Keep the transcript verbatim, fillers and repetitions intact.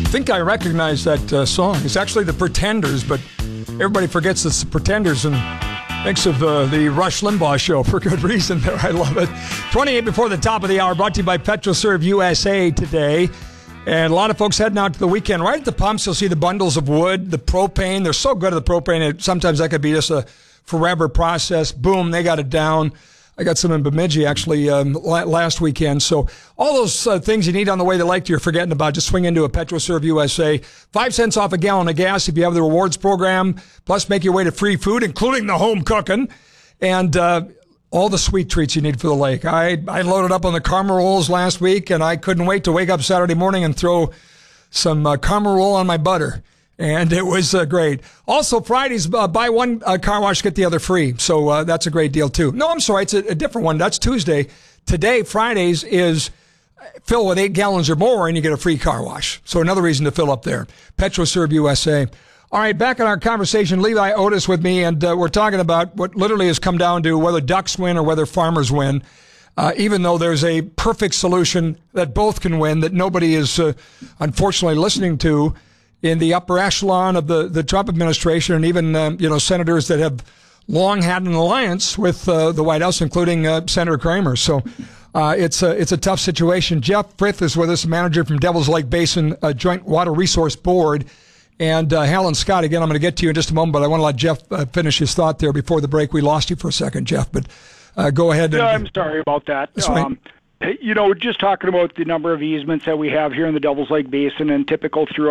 think I recognize that uh, song. It's actually the Pretenders, but everybody forgets it's the Pretenders and thinks of uh, the Rush Limbaugh show for good reason there. I love it. twenty-eight before the top of the hour, brought to you by PetroServe U S A today. And a lot of folks heading out to the weekend. Right at the pumps, you'll see the bundles of wood, the propane. They're so good at the propane. It, sometimes that could be just a forever process. Boom, they got it down. I got some in Bemidji, actually, um, last weekend. So all those uh, things you need on the way to Lake you're forgetting about, just swing into a PetroServe U S A. Five cents off a gallon of gas if you have the rewards program. Plus, make your way to free food, including the home cooking. And uh, all the sweet treats you need for the lake. I, I loaded up on the caramel rolls last week, and I couldn't wait to wake up Saturday morning and throw some uh, caramel roll on my butter. And it was uh, great. Also, Fridays, uh, buy one uh, car wash, get the other free. So uh, that's a great deal, too. No, I'm sorry. It's a, a different one. That's Tuesday. Today, Fridays, is fill with eight gallons or more, and you get a free car wash. So another reason to fill up there. PetroServe U S A. All right, back in our conversation, Levi Otis with me, and uh, we're talking about what literally has come down to whether ducks win or whether farmers win. Uh, even though there's a perfect solution that both can win that nobody is uh, unfortunately listening to in the upper echelon of the, the Trump administration, and even um, you know senators that have long had an alliance with uh, the White House, including uh, Senator Kramer. So uh, it's a it's a tough situation. Jeff Frith is with us, manager from Devils Lake Basin uh, Joint Water Resource Board, and uh, Helen Scott. Again, I'm going to get to you in just a moment, but I want to let Jeff uh, finish his thought there before the break. We lost you for a second, Jeff, but uh, go ahead. Yeah, and, I'm sorry about that. That's right. Um, you know, just talking about the number of easements that we have here in the Devils Lake Basin and typical throughout